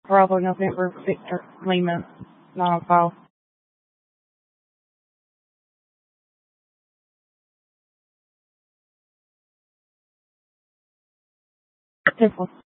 Probably nothing for Victor Lehman. Not on file. Simple.